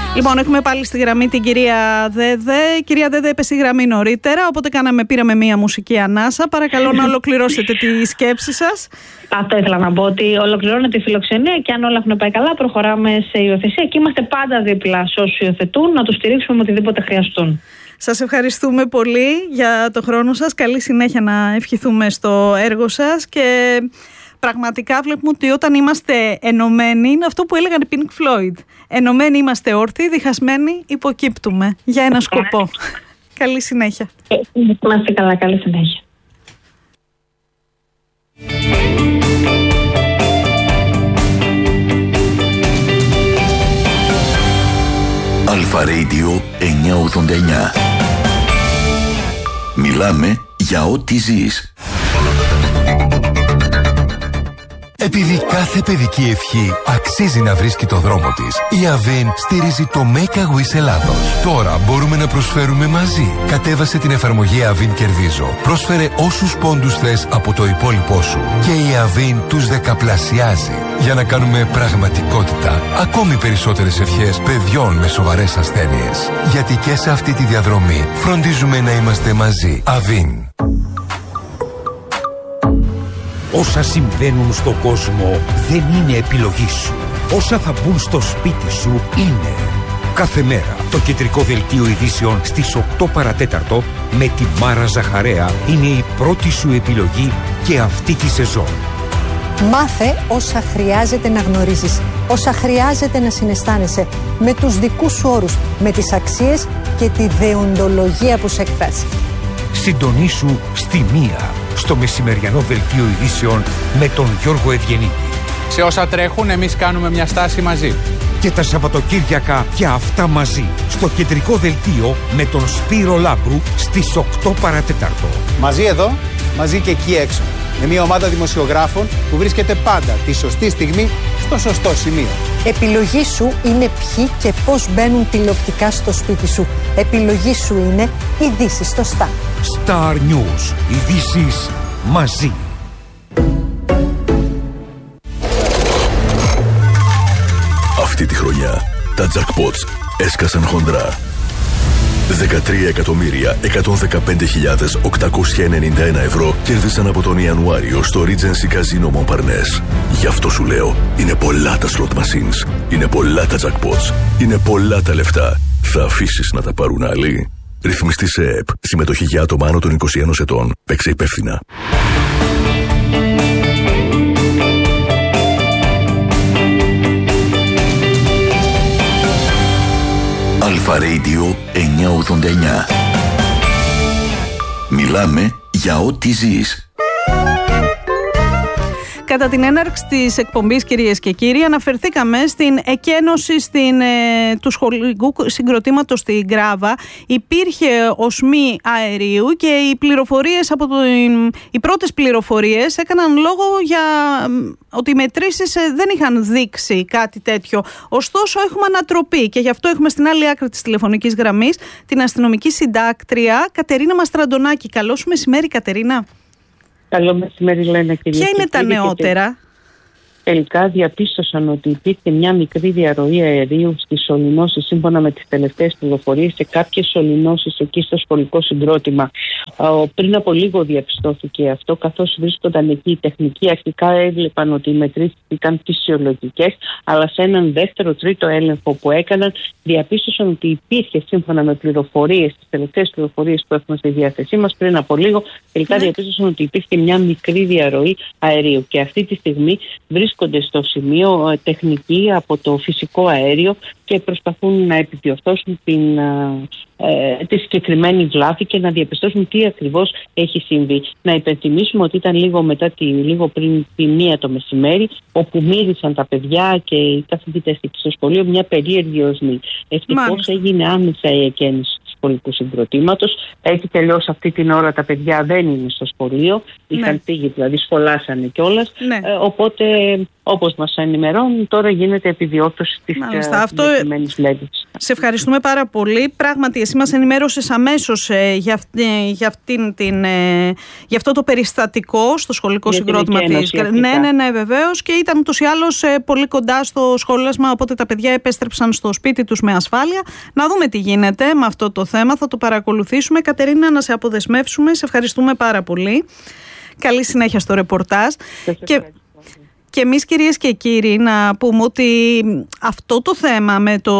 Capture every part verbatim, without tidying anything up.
Λοιπόν, έχουμε πάλι στη γραμμή την κυρία Δέδε. Η κυρία Δέδε έπεσε στη γραμμή νωρίτερα, οπότε κάναμε, πήραμε μία μουσική ανάσα. Παρακαλώ να ολοκληρώσετε τη σκέψη σας. Αυτό ήθελα να πω, ότι ολοκληρώνεται η φιλοξενία και αν όλα έχουν πάει καλά, προχωράμε σε υιοθεσία και είμαστε πάντα δίπλα σε όσους υιοθετούν, να τους στηρίξουμε με οτιδήποτε χρειαστούν. Σας ευχαριστούμε πολύ για το χρόνο σας. Καλή συνέχεια να ευχηθούμε στο έργο σας και πραγματικά βλέπουμε ότι όταν είμαστε ενωμένοι, είναι αυτό που έλεγαν οι Pink Floyd. Ενωμένοι είμαστε όρθιοι, διχασμένοι υποκύπτουμε για ένα σκοπό. Καλή συνέχεια. Είμαστε καλά, καλή συνέχεια. Αλφα Radio εννιακόσια ογδόντα εννιά. Μιλάμε για ό,τι ζεις. Επειδή κάθε παιδική ευχή αξίζει να βρίσκει το δρόμο της, η Avin στηρίζει το Make a Wish Ελλάδος. Τώρα μπορούμε να προσφέρουμε μαζί. Κατέβασε την εφαρμογή Avin Κερδίζω. Πρόσφερε όσους πόντους θες από το υπόλοιπό σου και η Avin τους δεκαπλασιάζει για να κάνουμε πραγματικότητα ακόμη περισσότερες ευχές παιδιών με σοβαρές ασθένειες. Γιατί και σε αυτή τη διαδρομή φροντίζουμε να είμαστε μαζί. Avin. Όσα συμβαίνουν στον κόσμο δεν είναι επιλογή σου. Όσα θα μπουν στο σπίτι σου είναι. Κάθε μέρα το κεντρικό δελτίο ειδήσεων στις οκτώ παρατέταρτο με τη Μάρα Ζαχαρέα είναι η πρώτη σου επιλογή και αυτή τη σεζόν. Μάθε όσα χρειάζεται να γνωρίζεις, όσα χρειάζεται να συναισθάνεσαι, με τους δικούς σου όρους, με τις αξίες και τη δεοντολογία που σε εκφράζει. Συντονίσου στη μία στο μεσημεριανό δελτίο ειδήσεων με τον Γιώργο Ευγενίδη. Σε όσα τρέχουν εμείς κάνουμε μια στάση μαζί. Και τα Σαββατοκύριακα και αυτά μαζί στο κεντρικό δελτίο με τον Σπύρο Λάμπρου στις οκτώ παρατέταρτο. Μαζί εδώ, μαζί και εκεί έξω. Με μια ομάδα δημοσιογράφων που βρίσκεται πάντα τη σωστή στιγμή στο σωστό σημείο. Επιλογή σου είναι ποιοι και πώς μπαίνουν τηλεοπτικά στο σπίτι σου. Επιλογή σου είναι ειδήσεις στο Star. Star News. Ειδήσεις μαζί. Αυτή τη χρονιά τα jackpots έσκασαν χοντρά. δεκατρία εκατομμύρια εκατόν δεκαπέντε χιλιάδες οκτακόσια ενενήντα ένα ευρώ κέρδισαν από τον Ιανουάριο στο Regency Casino Montparnasse. Γι' αυτό σου λέω, είναι πολλά τα slot machines, είναι πολλά τα jackpots, είναι πολλά τα λεφτά. Θα αφήσεις να τα πάρουν άλλοι? Ρυθμιστή σε ΕΕΠ. Συμμετοχή για άτομα άνω των είκοσι ένα ετών. Παίξε υπεύθυνα. Αλφα Radio εννιακόσια ογδόντα εννιά. Μιλάμε για ό,τι ζεις. Κατά την έναρξη της εκπομπής, κυρίες και κύριοι, αναφερθήκαμε στην εκένωση στην, ε, του σχολικού συγκροτήματος στην Γκράβα. Υπήρχε οσμή αερίου και οι πληροφορίες από το, οι πρώτες πληροφορίες έκαναν λόγο για ότι οι μετρήσεις δεν είχαν δείξει κάτι τέτοιο. Ωστόσο έχουμε ανατροπή και γι' αυτό έχουμε στην άλλη άκρη της τηλεφωνικής γραμμής την αστυνομική συντάκτρια Κατερίνα Μαστραντονάκη. Καλό σου μεσημέρι, Κατερίνα. Καλό μεσημέρι, Λένα, κυρία. Ποια είναι τα νεότερα? Τελικά διαπίστωσαν ότι υπήρχε μια μικρή διαρροή αερίου στις σωληνώσεις, σύμφωνα με τις τελευταίες πληροφορίες, σε κάποιες σωληνώσεις εκεί στο σχολικό συγκρότημα. Πριν από λίγο διαπιστώθηκε αυτό, καθώς βρίσκονταν εκεί οι τεχνικοί. Αρχικά έβλεπαν ότι οι μετρήσεις ήταν φυσιολογικές, αλλά σε έναν δεύτερο τρίτο έλεγχο που έκαναν, διαπίστωσαν ότι υπήρχε, σύμφωνα με πληροφορίες, τις τελευταίες πληροφορίες που έχουμε στη διάθεσή μας πριν από λίγο, τελικά ναι. διαπίστωσαν ότι υπήρχε μια μικρή διαρροή αερίου. Και αυτή τη στιγμή βρίσκονται στο σημείο τεχνικοί από το φυσικό αέριο και προσπαθούν να επιδιορθώσουν την, ε, τη συγκεκριμένη βλάβη και να διαπιστώσουν τι ακριβώς έχει συμβεί. Να υπενθυμίσουμε ότι ήταν λίγο μετά τη, λίγο πριν τη μία το μεσημέρι, όπου μύρισαν τα παιδιά και οι καθηγητές στο σχολείο μια περίεργη οσμή. Ευτυχώς έγινε άμεσα η εκκαίνιση του σχολικού συγκροτήματος. Έτσι κι αλλιώς αυτή την ώρα τα παιδιά δεν είναι στο σχολείο. Είχαν ναι. φύγει, δηλαδή σχολάσανε κιόλας. Ναι. Ε, οπότε όπως μας ενημερώνουν, τώρα γίνεται επιδιόρθωση της συγκεκριμένης λέξης. Σε ευχαριστούμε πάρα πολύ. Πράγματι, εσύ μας ενημέρωσες αμέσως ε, για, ε, για, αυτήν την, ε, για αυτό το περιστατικό στο σχολικό συγκρότημα της. Ναι, ναι, ναι, βεβαίως. Και ήταν ούτως ή άλλως ε, πολύ κοντά στο σχολάσμα, οπότε τα παιδιά επέστρεψαν στο σπίτι τους με ασφάλεια. Να δούμε τι γίνεται με αυτό το θέμα. Θα το παρακολουθήσουμε. Κατερίνα, να σε αποδεσμεύσουμε. Σε ευχαριστούμε πάρα πολύ. Καλή συνέχεια στο ρεπορτάζ. Και... Και εμείς, κυρίες και κύριοι, να πούμε ότι αυτό το θέμα με, το,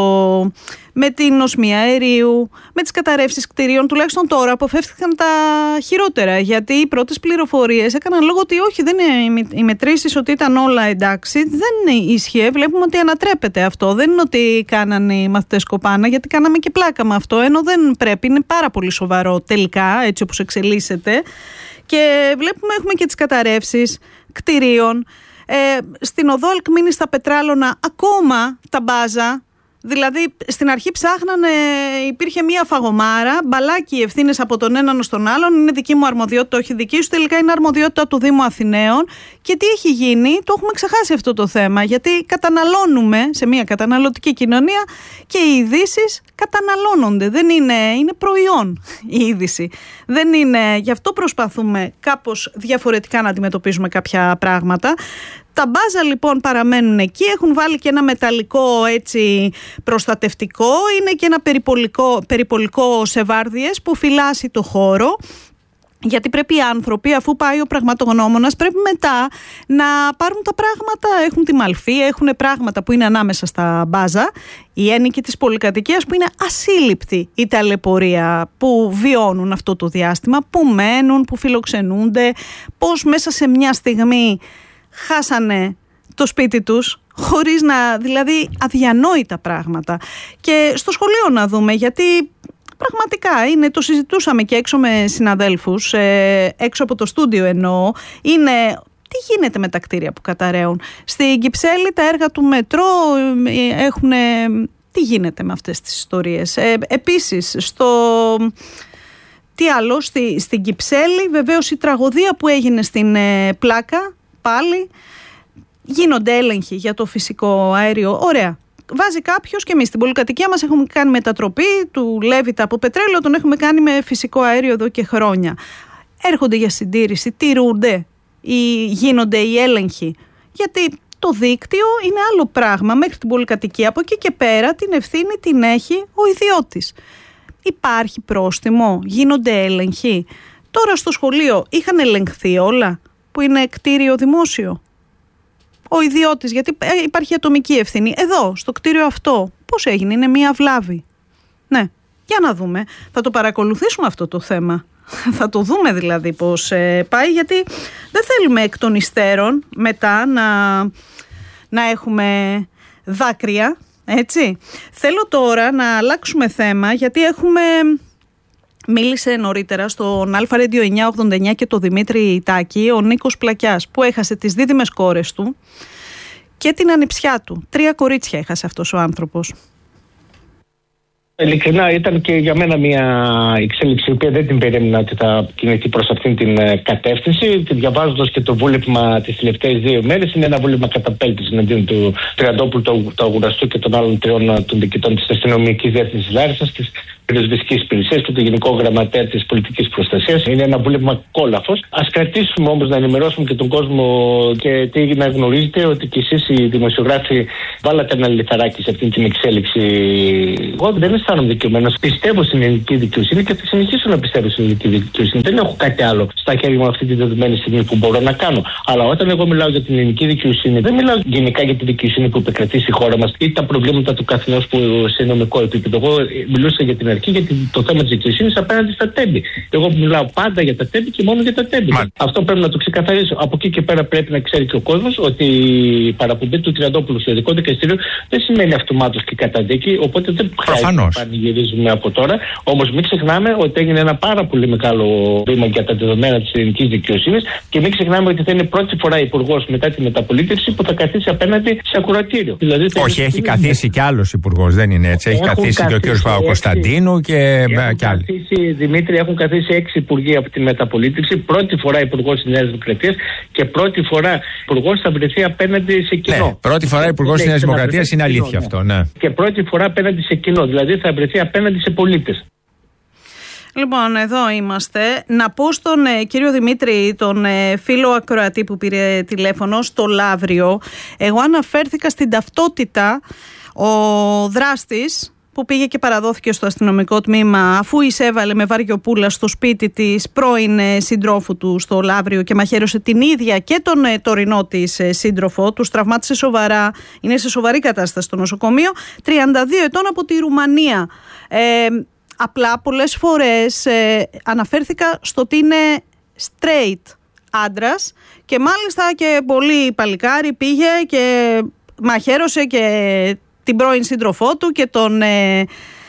με την νοσμία αερίου, με τις καταρρεύσεις κτηρίων, τουλάχιστον τώρα αποφεύθηκαν τα χειρότερα. Γιατί οι πρώτες πληροφορίες έκαναν λόγο ότι όχι, δεν είναι οι μετρήσεις, ότι ήταν όλα εντάξει. Δεν ίσχυε. Βλέπουμε ότι ανατρέπεται αυτό. Δεν είναι ότι κάνανε οι μαθητές κοπάνα, γιατί κάναμε και πλάκα με αυτό. Ενώ δεν πρέπει. Είναι πάρα πολύ σοβαρό τελικά, έτσι όπως εξελίσσεται. Και βλέπουμε, έχουμε και τις καταρρεύσεις κτηρίων. Ε, στην οδό Αλκμήνης στα Πετράλωνα ακόμα τα μπάζα, δηλαδή στην αρχή ψάχνανε, υπήρχε μία φαγωμάρα, μπαλάκι ευθύνες από τον έναν στον άλλον, είναι δική μου αρμοδιότητα, όχι δική σου, τελικά είναι αρμοδιότητα του Δήμου Αθηναίων. Και τι έχει γίνει, το έχουμε ξεχάσει αυτό το θέμα, γιατί καταναλώνουμε σε μία καταναλωτική κοινωνία και οι ειδήσεις καταναλώνονται, δεν είναι, είναι προϊόν η είδηση. Δεν είναι, γι' αυτό προσπαθούμε κάπως διαφορετικά να αντιμετωπίζουμε κάποια πράγματα. Τα μπάζα λοιπόν παραμένουν εκεί, έχουν βάλει και ένα μεταλλικό έτσι προστατευτικό, είναι και ένα περιπολικό, περιπολικό σε βάρδιες που φυλάσσει το χώρο. Γιατί πρέπει οι άνθρωποι, αφού πάει ο πραγματογνώμονας, πρέπει μετά να πάρουν τα πράγματα. Έχουν τη μαλφή, έχουν πράγματα που είναι ανάμεσα στα μπάζα. Οι ένοικοι της πολυκατοικίας που είναι ασύλληπτη η ταλαιπωρία που βιώνουν αυτό το διάστημα, που μένουν, που φιλοξενούνται, πώς μέσα σε μια στιγμή χάσανε το σπίτι τους, χωρίς να, δηλαδή αδιανόητα πράγματα. Και στο σχολείο να δούμε, γιατί πραγματικά είναι, το συζητούσαμε και έξω με συναδέλφους, ε, έξω από το στούντιο εννοώ, είναι τι γίνεται με τα κτίρια που καταραίουν. Στην Κυψέλη τα έργα του μετρό έχουν, τι γίνεται με αυτές τις ιστορίες. Ε, επίσης, στο... τι άλλο, στη, στην Κυψέλη βεβαίως η τραγωδία που έγινε στην ε, Πλάκα, πάλι γίνονται έλεγχοι για το φυσικό αέριο. Ωραία. Βάζει κάποιος, και εμείς στην πολυκατοικία μας έχουμε κάνει μετατροπή του Λέβητα από πετρέλαιο, τον έχουμε κάνει με φυσικό αέριο εδώ και χρόνια. Έρχονται για συντήρηση, τηρούνται ή γίνονται οι έλεγχοι. Γιατί το δίκτυο είναι άλλο πράγμα μέχρι την πολυκατοικία. Από εκεί και πέρα την ευθύνη την έχει ο ιδιώτης. Υπάρχει πρόστιμο, γίνονται έλεγχοι. Τώρα στο σχολείο είχαν ελεγχθεί όλα, που είναι κτίριο δημόσιο. Ο ιδιώτης, γιατί υπάρχει ατομική ευθύνη. Εδώ, στο κτίριο αυτό, πώς έγινε, είναι μία βλάβη. Ναι, για να δούμε. Θα το παρακολουθήσουμε αυτό το θέμα. Θα το δούμε δηλαδή πώς ε, πάει, γιατί δεν θέλουμε εκ των υστέρων μετά να, να έχουμε δάκρυα, έτσι. Θέλω τώρα να αλλάξουμε θέμα, γιατί έχουμε... Μίλησε νωρίτερα στον Αλφα Radio εννιακόσια ογδόντα εννιά και το Δημήτρη Τάκη ο Νίκος Πλακιάς, που έχασε τις δίδυμες κόρες του και την ανιψιά του. Τρία κορίτσια έχασε αυτός ο άνθρωπος. Ειλικρινά ήταν και για μένα μια εξέλιξη η οποία δεν την περίμενα ότι θα κινηθεί προς αυτήν την κατεύθυνση. Και διαβάζοντας και το βούλευμα τις τελευταίες δύο μέρες, είναι ένα βούλευμα καταπέλτης εναντίον του Τριαντόπουλου, του, του Αγουραστού και των άλλων τριών των διοικητών της αστυνομικής διεύθυνσης Λάρισσας, της πυροσβεστικής υπηρεσίας και του Γενικού Γραμματέα της Πολιτικής Προστασίας. Είναι ένα βούλευμα κόλαφος. Ας κρατήσουμε όμως να ενημερώσουμε και τον κόσμο και τι να γνωρίζετε, ότι κι εσείς οι δημοσιογράφοι βάλατε ένα λιθαράκι σε αυτή την εξέλιξη. Εγώ δεν αισθάνομαι δικαιωμένος. Πιστεύω στην ελληνική δικαιοσύνη και θα συνεχίσω να πιστεύω στην ελληνική δικαιοσύνη. Δεν έχω κάτι άλλο στα χέρια μου αυτή τη δεδομένη στιγμή που μπορώ να κάνω. Αλλά όταν εγώ μιλάω για την ελληνική δικαιοσύνη, δεν μιλάω γενικά για τη δικαιοσύνη που επικρατεί στη χώρα μας ή τα προβλήματα του καθενός που σε νομικό επίπεδο. Εγώ μιλούσα για την αρχή για το θέμα της δικαιοσύνης απέναντι στα τέμπη. Εγώ μιλάω πάντα για τα τέμπη και μόνο για τα τέμπη. Μα... Αυτό πρέπει να το ξεκαθαρίσω. Από εκεί και πέρα πρέπει να ξέρει και ο κόσμος ότι η παραπομπή του Τριαντόπουλου στο ειδικό δικαστήριο δεν σημαίνει αυτομάτως και καταδίκη. Οπότε δεν χρειάζεται να πανηγυρίζουμε από τώρα. Όμως μην ξεχνάμε ότι έγινε ένα πάρα πολύ μεγάλο βήμα για τα δεδομένα της ελληνικής δικαιοσύνης και μην ξεχνάμε ότι θα είναι πρώτη φορά υπουργός μετά τη μεταπολίτευση που θα καθίσει απέναντι σε ακουρατήριο. Δηλαδή, όχι, έχει καθίσει κι άλλος υπουργός, δεν είναι έτσι. Έχει καθίσει και ο κ. Παπακοσταντίνου. Κωνσταντίνου και, και, και άλλοι. Καθίσει, Δημήτρη, έχουν καθίσει έξι υπουργοί από τη μεταπολίτευση. Πρώτη φορά υπουργός της Νέας Δημοκρατίας και πρώτη φορά υπουργός θα βρεθεί απέναντι σε κοινό. Ναι, πρώτη φορά υπουργός της Νέας Δημοκρατίας είναι αλήθεια κοινό, αυτό. Ναι. Και πρώτη φορά απέναντι σε κοινό. Δηλαδή θα βρεθεί απέναντι σε πολίτες. Λοιπόν, εδώ είμαστε. Να πω στον ε, κύριο Δημήτρη, τον ε, φίλο ακροατή που πήρε τηλέφωνο στο Λαύριο, εγώ αναφέρθηκα στην ταυτότητα. Ο δράστης που πήγε και παραδόθηκε στο αστυνομικό τμήμα αφού εισέβαλε με βαριοπούλα στο σπίτι της πρώην ε, συντρόφου του στο Λαύριο και μαχαίρωσε την ίδια και τον ε, τωρινό της ε, σύντροφο, τους τραυμάτισε σοβαρά, είναι σε σοβαρή κατάσταση στο νοσοκομείο, τριάντα δύο ετών από τη Ρουμανία. Ε, Απλά πολλές φορές ε, αναφέρθηκα στο ότι είναι straight άντρας και μάλιστα και πολύ παλικάρι πήγε και μαχαίρωσε και την πρώην σύντροφό του και τον, ε,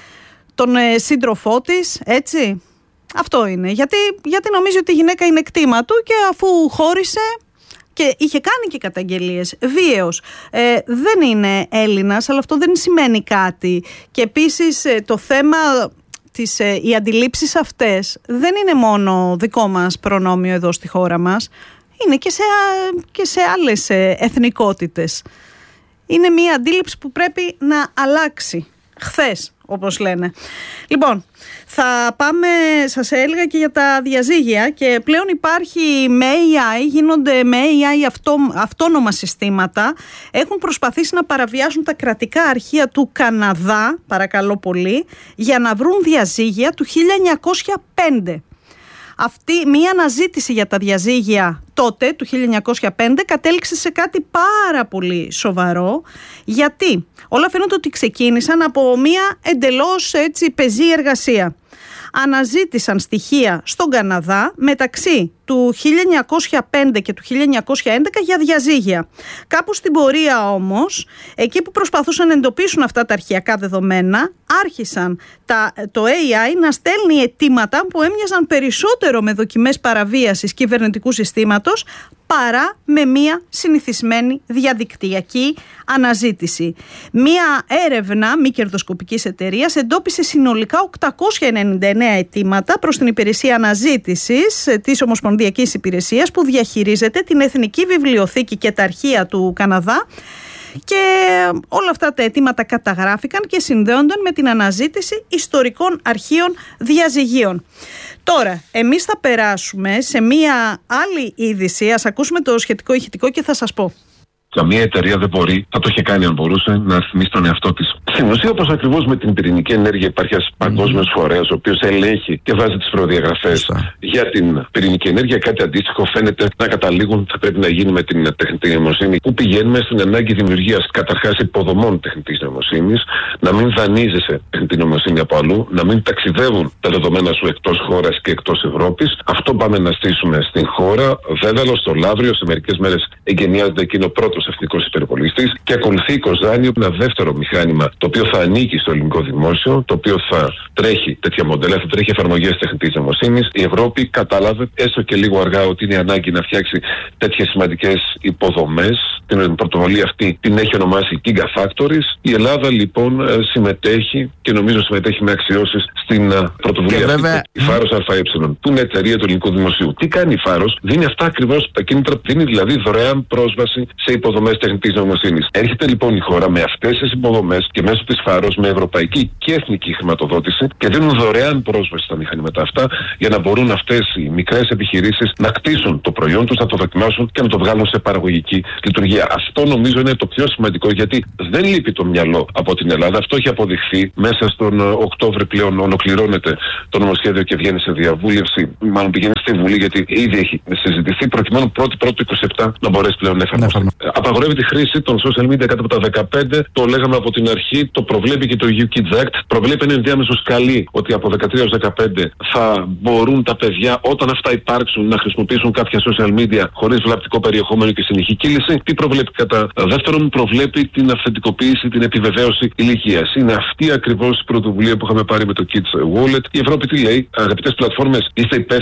τον ε, σύντροφό της, έτσι. Αυτό είναι. Γιατί, γιατί νομίζει ότι η γυναίκα είναι κτήμα του και αφού χώρισε και είχε κάνει και καταγγελίες βίαιος. Ε, δεν είναι Έλληνας, αλλά αυτό δεν σημαίνει κάτι. Και επίσης ε, το θέμα... Τις, ε, οι αντιλήψεις αυτές δεν είναι μόνο δικό μας προνόμιο εδώ στη χώρα μας, είναι και σε, και σε άλλες ε, εθνικότητες. Είναι μια αντίληψη που πρέπει να αλλάξει χθες, όπως λένε. Λοιπόν, θα πάμε, σας έλεγα, και για τα διαζύγια και πλέον υπάρχει με έι άι, γίνονται με έι άι αυτό, αυτόνομα συστήματα. Έχουν προσπαθήσει να παραβιάσουν τα κρατικά αρχεία του Καναδά, παρακαλώ πολύ, για να βρουν διαζύγια του χίλια εννιακόσια πέντε. Αυτή μία αναζήτηση για τα διαζύγια τότε, του χίλια εννιακόσια πέντε, κατέληξε σε κάτι πάρα πολύ σοβαρό. Γιατί όλα φαίνονται ότι ξεκίνησαν από μία εντελώς έτσι πεζή εργασία. Αναζήτησαν στοιχεία στον Καναδά μεταξύ του χίλια εννιακόσια πέντε και του χίλια εννιακόσια έντεκα για διαζύγια. Κάπου στην πορεία όμως, εκεί που προσπαθούσαν να εντοπίσουν αυτά τα αρχαιακά δεδομένα, άρχισαν τα, το έι άι να στέλνει αιτήματα που έμοιαζαν περισσότερο με δοκιμές παραβίασης κυβερνητικού συστήματος παρά με μία συνηθισμένη διαδικτυακή αναζήτηση. Μία έρευνα μη κερδοσκοπικής εταιρείας εντόπισε συνολικά οκτακόσια ενενήντα εννέα αιτήματα προς την υπηρεσία αναζήτησης της Ομοσπονδιακής Υπηρεσίας που διαχειρίζεται την Εθνική Βιβλιοθήκη και τα αρχεία του Καναδά, και όλα αυτά τα αιτήματα καταγράφηκαν και συνδέονταν με την αναζήτηση ιστορικών αρχείων διαζυγίων. Τώρα, εμείς θα περάσουμε σε μία άλλη είδηση. Ας ακούσουμε το σχετικό ηχητικό και θα σας πω. Καμία εταιρεία δεν μπορεί, θα το είχε κάνει αν μπορούσε, να θυμίσει τον εαυτό της. Στην ουσία, όπως ακριβώς με την πυρηνική ενέργεια, υπάρχει ένας παγκόσμιος mm. φορέας, ο οποίος ελέγχει και βάζει τις προδιαγραφές mm. για την πυρηνική ενέργεια. Κάτι αντίστοιχο φαίνεται να καταλήγουν, θα πρέπει να γίνει με την τεχνητή νοημοσύνη, που πηγαίνουμε στην ανάγκη δημιουργίας καταρχάς υποδομών τεχνητής νοημοσύνης, να μην δανείζεσαι τεχνητή νοημοσύνη από αλλού, να μην ταξιδεύουν τα δεδομένα σου εκτός χώρας και εκτός Ευρώπης. Αυτό πάμε να στήσουμε στην χώρα. Δέδαλο, στο Λαύριο, σε μερικές μέρες εγκαινιάζεται εκείνο πρώτο εθνικός υπερπολιστής και ακολουθεί η Κοζάνη, ένα δεύτερο μηχάνημα το οποίο θα ανήκει στο ελληνικό δημόσιο, το οποίο θα τρέχει τέτοια μοντέλα, θα τρέχει εφαρμογές τεχνητής νοημοσύνης. Η Ευρώπη κατάλαβε, έστω και λίγο αργά, ότι είναι ανάγκη να φτιάξει τέτοιες σημαντικές υποδομές. Την πρωτοβουλία αυτή την έχει ονομάσει Gigafactories. Η Ελλάδα λοιπόν συμμετέχει και νομίζω συμμετέχει με αξιώσεις στην πρωτοβουλία και αυτή. Βέβαια... Η Φάρος ΑΕ, που είναι εταιρεία του ελληνικού δημοσίου. Τι κάνει η Φάρος? Δίνει αυτά ακριβώς τα κίνητρα, δίνει δηλαδή δωρεάν πρόσβαση σε υποδομές τεχνητής νοημοσύνης. Έρχεται λοιπόν η χώρα με αυτές τις υποδομές και μέσω της Φάρος με ευρωπαϊκή και εθνική χρηματοδότηση και δίνουν δωρεάν πρόσβαση στα μηχανήματα αυτά για να μπορούν αυτές οι μικρές επιχειρήσεις να κτίσουν το προϊόν τους, να το δοκιμάσουν και να το βγάλουν σε παραγωγική λειτουργία. Αυτό νομίζω είναι το πιο σημαντικό, γιατί δεν λείπει το μυαλό από την Ελλάδα. Αυτό έχει αποδειχθεί. Μέσα στον Οκτώβρη πλέον ολοκληρώνεται το νομοσχέδιο και βγαίνει σε διαβούλευση. Μάλλον πηγαίνει στη Βουλή, γιατί ήδη έχει συζητηθεί, προκειμένου πρώτη πρώτη είκοσι επτά να μπορέσει πλέον να εφαρμοστεί. Ναι, απαγορεύει τη χρήση των social media κάτω από τα δεκαπέντε. Το λέγαμε από την αρχή. Το προβλέπει και το γιου Kids Act. Προβλέπει ένα ενδιάμεσο σκαλί ότι από δεκατρία έως δεκαπέντε θα μπορούν τα παιδιά, όταν αυτά υπάρξουν, να χρησιμοποιήσουν κάποια social media χωρίς βλαπτικό περιεχόμενο και συνεχή κύληση. Τι προβλέπει κατά δεύτερον? Προβλέπει την αυθεντικοποίηση, την επιβεβαίωση ηλικίας. Είναι αυτή ακριβώς η πρωτοβουλία που είχαμε πάρει με το Kids Wallet. Η Ευρώπη τι λέει? Αγαπητές πλατφόρμες, είστε υπεύθυνες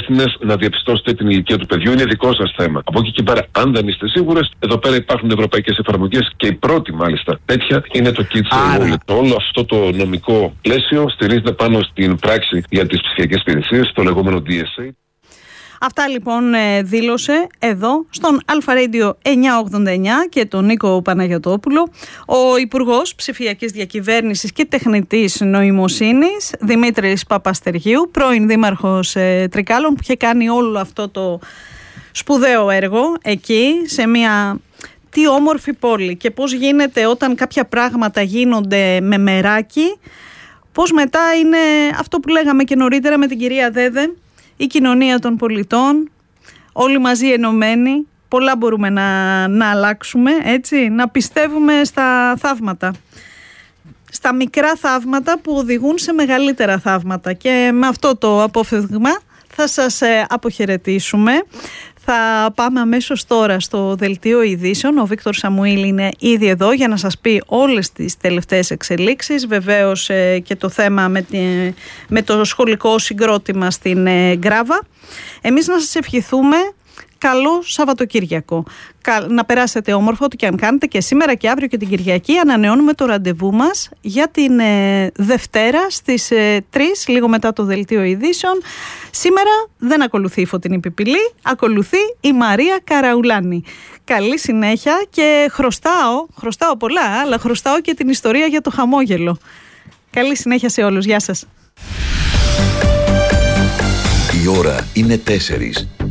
να διαπιστώσετε την ηλικία του παιδιού, είναι δικό σας θέμα. Από εκεί και πέρα, αν δεν είστε σίγουρες, εδώ πέρα υπάρχουν ευρωπαϊκές εφαρμογές και η πρώτη μάλιστα τέτοια είναι το Kids Wallet. Όλο αυτό το νομικό πλαίσιο στηρίζεται πάνω στην πράξη για τις ψηφιακές υπηρεσίες, το λεγόμενο ντι ες έι. Αυτά λοιπόν δήλωσε εδώ στον Αλφα Radio εννιακόσια ογδόντα εννιά και τον Νίκο Παναγιωτόπουλο ο Υπουργός Ψηφιακής Διακυβέρνησης και Τεχνητής Νοημοσύνης Δημήτρης Παπαστεργίου, πρώην Δήμαρχος ε, Τρικάλων, που είχε κάνει όλο αυτό το σπουδαίο έργο εκεί σε μια... Τι όμορφη πόλη και πώς γίνεται όταν κάποια πράγματα γίνονται με μεράκι, πώς μετά είναι αυτό που λέγαμε και νωρίτερα με την κυρία Δέδε, η κοινωνία των πολιτών, όλοι μαζί ενωμένοι, πολλά μπορούμε να, να αλλάξουμε, έτσι, να πιστεύουμε στα θαύματα. Στα μικρά θαύματα που οδηγούν σε μεγαλύτερα θαύματα και με αυτό το απόφευγμα θα σας αποχαιρετήσουμε. Θα πάμε αμέσως τώρα στο Δελτίο Ειδήσεων. Ο Βίκτορ Σαμουήλ είναι ήδη εδώ για να σας πει όλες τις τελευταίες εξελίξεις. Βεβαίως και το θέμα με, τη, με το σχολικό συγκρότημα στην Γκράβα. Εμείς να σας ευχηθούμε καλό Σαββατοκύριακο. Να περάσετε όμορφα ό,τι και αν κάνετε και σήμερα και αύριο και την Κυριακή. Ανανεώνουμε το ραντεβού μας για την ε, Δευτέρα στις ε, τρεις, λίγο μετά το Δελτίο Ειδήσεων. Σήμερα δεν ακολουθεί η Φωτεινή Πιπηλή, ακολουθεί η Μαρία Καραουλάνη. Καλή συνέχεια και χρωστάω, χρωστάω πολλά, αλλά χρωστάω και την ιστορία για το χαμόγελο. Καλή συνέχεια σε όλους. Γεια σας. Η ώρα είναι τέσσερις.